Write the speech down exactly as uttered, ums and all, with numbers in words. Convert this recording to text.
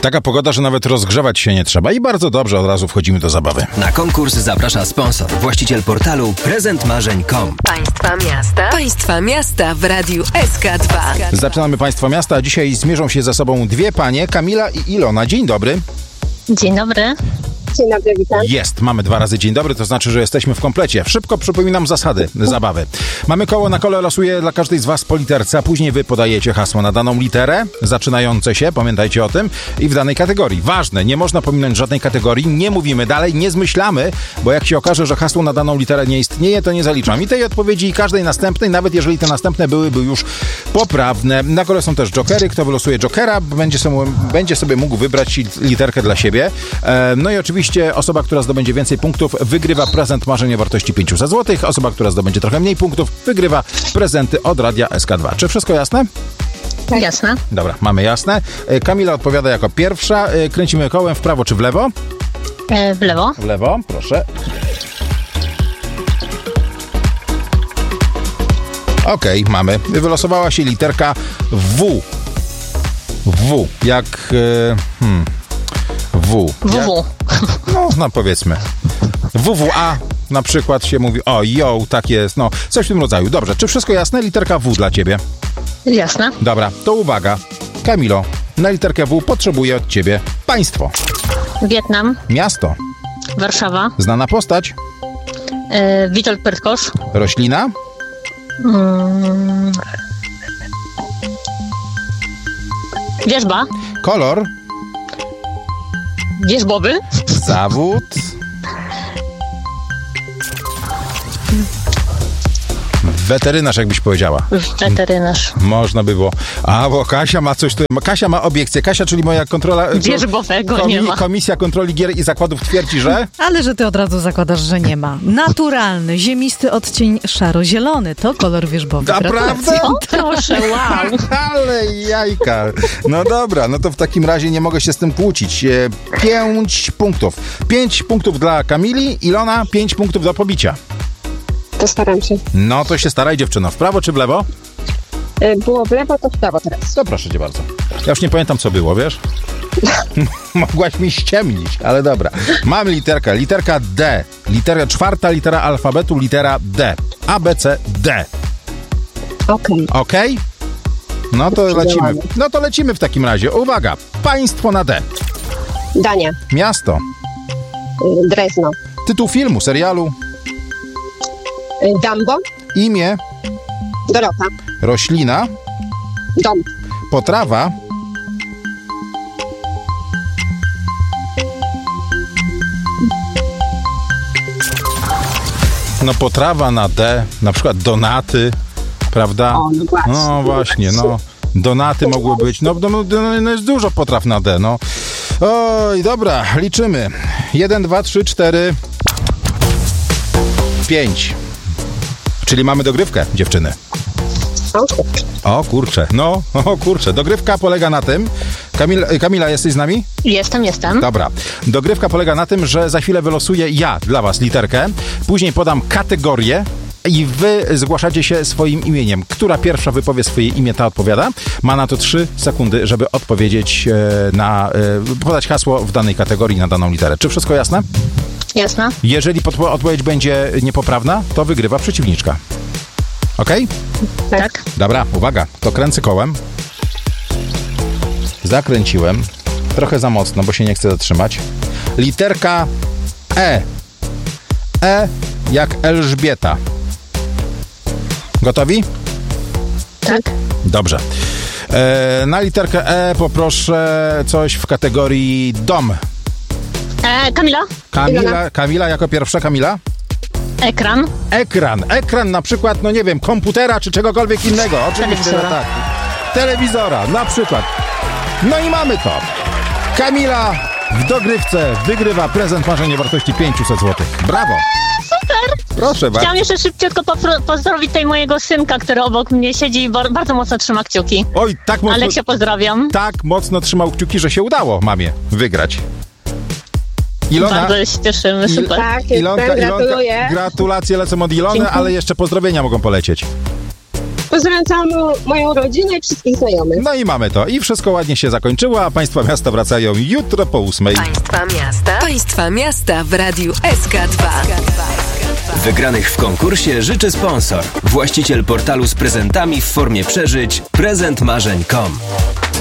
Taka pogoda, że nawet rozgrzewać się nie trzeba i bardzo dobrze, od razu wchodzimy do zabawy. Na konkurs zaprasza sponsor, właściciel portalu prezent marzeń kropka com. Państwa miasta. Państwa miasta w Radiu S K dwa. Zaczynamy Państwa miasta, a dzisiaj zmierzą się ze sobą dwie panie, Kamila i Ilona. Dzień dobry. Dzień dobry. Dzień dobry, witam. Jest, mamy dwa razy dzień dobry, to znaczy, że jesteśmy w komplecie. Szybko przypominam zasady zabawy. Mamy koło, na kole losuję dla każdej z was po literce, a później wy podajecie hasło na daną literę, zaczynające się, pamiętajcie o tym, i w danej kategorii. Ważne, nie można pominąć żadnej kategorii, nie mówimy dalej, nie zmyślamy, bo jak się okaże, że hasło na daną literę nie istnieje, to nie zaliczam. I tej odpowiedzi i każdej następnej, nawet jeżeli te następne byłyby już poprawne. Na kole są też jokery, kto wylosuje jokera, będzie sobie, będzie sobie mógł wybrać literkę dla siebie. E, no i oczywiście osoba, która zdobędzie więcej punktów, wygrywa prezent marzeń o wartości pięćset złotych. Osoba, która zdobędzie trochę mniej punktów, wygrywa prezenty od Radia S K dwa. Czy wszystko jasne? Tak. Jasne. Dobra, mamy jasne. Kamila odpowiada jako pierwsza. Kręcimy kołem w prawo czy w lewo? E, w lewo. W lewo, proszę. Okej, okay, mamy. Wylosowała się literka W. W. Jak... Hmm... W. W W. No, no powiedzmy. W W A na przykład się mówi, o, yo, tak jest, no, coś w tym rodzaju. Dobrze, czy wszystko jasne? Literka W dla ciebie. Jasne. Dobra, to uwaga. Kamilo, na literkę W potrzebuję od ciebie państwo. Wietnam. Miasto. Warszawa. Znana postać. E, Witold Pertkosz. Roślina. Mm. Wierzba. Kolor. Wierzbowy. Zawód. Weterynarz, jakbyś powiedziała. Weterynarz. Można by było. A, bo Kasia ma coś tu. Kasia ma obiekcję. Kasia, czyli moja kontrola... Wierzbowego komi- nie ma. Komisja Kontroli Gier i Zakładów twierdzi, że... Ale że ty od razu zakładasz, że nie ma. Naturalny, ziemisty odcień szaro-zielony. To kolor wierzbowy. Naprawdę? O, proszę, wow. Ale jajka. No dobra, no to w takim razie nie mogę się z tym kłócić. E, pięć punktów. Pięć punktów dla Kamili. Ilona, pięć punktów do pobicia. To staram się. No to się staraj, dziewczyno. W prawo czy w lewo? Było w lewo, to w prawo teraz. To proszę cię bardzo. Ja już nie pamiętam, co było, wiesz? Mogłaś mi ściemnić, ale dobra. Mamy literkę. Literka D. Litera, czwarta litera alfabetu, litera D. A, B, C, D. Okej. Okej? Okay? No to lecimy. No to lecimy w takim razie. Uwaga. Państwo na D. Dania. Miasto. Drezno. Tytuł filmu, serialu. Dumbo. Imię. Dorota. Roślina. Dom. Potrawa. No potrawa na D, na przykład donaty, prawda? O, no właśnie. No właśnie, no. Donaty mogły być, no, no, no jest dużo potraw na D, no. Oj, dobra, liczymy. Jeden, dwa, trzy, cztery, pięć. Czyli mamy dogrywkę, dziewczyny. O kurczę, no, o kurczę. Dogrywka polega na tym... Kamil, Kamila, jesteś z nami? Jestem, jestem. Dobra. Dogrywka polega na tym, że za chwilę wylosuję ja dla was literkę, później podam kategorię i wy zgłaszacie się swoim imieniem. Która pierwsza wypowie swoje imię, ta odpowiada. Ma na to trzy sekundy, żeby odpowiedzieć e, na... E, podać hasło w danej kategorii na daną literę. Czy wszystko jasne? Jasne. Jeżeli podpo- odpowiedź będzie niepoprawna, to wygrywa przeciwniczka. Okej? Okay? Tak. Dobra, uwaga, to kręcę kołem. Zakręciłem. Trochę za mocno, bo się nie chcę zatrzymać. Literka E. E jak Elżbieta. Gotowi? Tak. Dobrze. E, na literkę E poproszę coś w kategorii dom. E, Kamila? Kamila, Kamila jako pierwsza. Kamila? Ekran. Ekran. Ekran na przykład, no nie wiem, komputera czy czegokolwiek innego. Oczywiście, że tak. Telewizora na przykład. No i mamy to. Kamila w dogrywce wygrywa prezent marzeń o wartości pięćset złotych. Brawo. Super. Proszę bardzo. Chciałam jeszcze szybciutko popro- pozdrowić tutaj mojego synka, który obok mnie siedzi i bar- bardzo mocno trzyma kciuki. Oj, tak mocno... Ale się pozdrawiam. Tak mocno trzymał kciuki, że się udało mamie wygrać. Ilona, bardzo się cieszymy, super. Tak, Ilonka, jestem, Ilonka, gratuluję. gratulacje lecą od Ilony, Dziękuję. ale jeszcze pozdrowienia mogą polecieć. Pozdrawiam całą moją rodzinę i wszystkich znajomych. No i mamy to. I wszystko ładnie się zakończyło, a Państwa miasta wracają jutro po ósmej. Państwa miasta. Państwa miasta w Radiu S K dwa. Wygranych w konkursie życzy sponsor. Właściciel portalu z prezentami w formie przeżyć prezent marzeń kropka com.